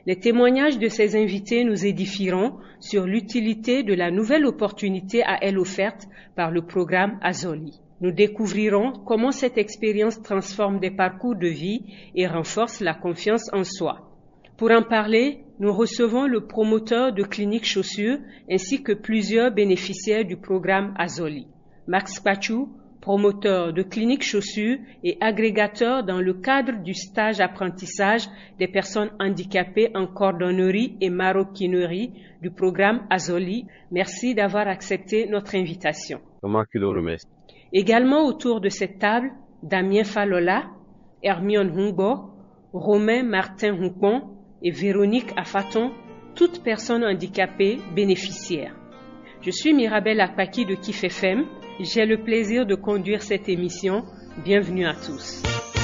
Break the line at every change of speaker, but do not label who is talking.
Les témoignages de ces invités nous édifieront sur l'utilité de la nouvelle opportunité à elle offerte par le programme Azoli. Nous découvrirons comment cette expérience transforme des parcours de vie et renforce la confiance en soi. Pour en parler, nous recevons le promoteur de Clinique Chaussures ainsi que plusieurs bénéficiaires du programme Azoli. Max Pachou, promoteur de Clinique Chaussures et agrégateur dans le cadre du stage apprentissage des personnes handicapées en cordonnerie et maroquinerie du programme Azoli. Merci d'avoir accepté notre invitation. Également autour de cette table, Damien Falola, Hermione Humbo, Romain Martin Humpon et Véronique Afaton, toutes personnes handicapées bénéficiaires. Je suis Mirabelle Akpaki de Kif FM. J'ai le plaisir de conduire cette émission. Bienvenue à tous.